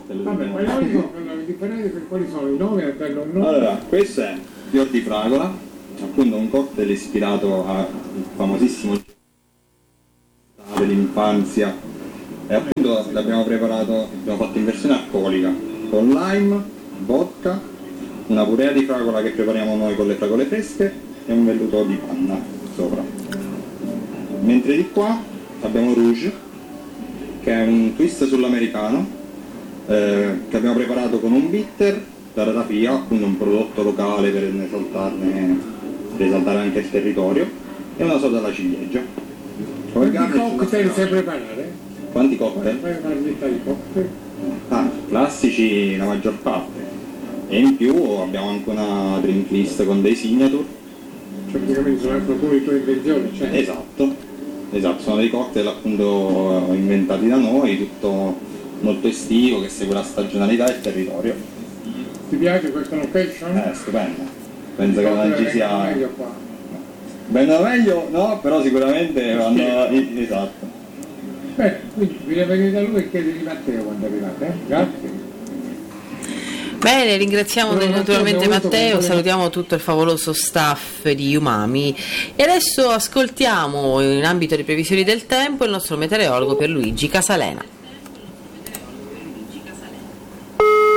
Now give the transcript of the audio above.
Vabbè, ma noi differenti per quali sono i nomi? Allora, questo è fior di fragola, appunto un cocktail ispirato al famosissimo dell'infanzia, e appunto l'abbiamo preparato, l'abbiamo fatto in versione alcolica con lime, vodka, una purea di fragola che prepariamo noi con le fragole fresche e un velluto di panna sopra. Mentre di qua abbiamo Rouge, che è un twist sull'americano, che abbiamo preparato con un bitter da ratafia, appunto un prodotto locale per esaltare anche il territorio, e una soda alla ciliegia. Quanti cocktail sai preparare? Quanti cocktail? Fai una lista di cocktail? Classici la maggior parte, e in più abbiamo anche una drink list con dei signature. Cioè praticamente sono anche alcune tue invenzioni, cioè. Esatto, sono dei cocktail appunto inventati da noi, tutto molto estivo, che segue la stagionalità e il territorio. Ti piace questa location? Stupenda, penso che non ci sia meglio qua. vengono meglio, no? Però sicuramente vanno. Esatto. Bene, quindi bisogna venire da lui e chiedere di Matteo quando arrivate, Grazie. Bene, ringraziamo naturalmente Matteo, salutiamo tutto il favoloso staff di Umami e adesso ascoltiamo, in ambito di previsioni del tempo, il nostro meteorologo Pierluigi Casalena.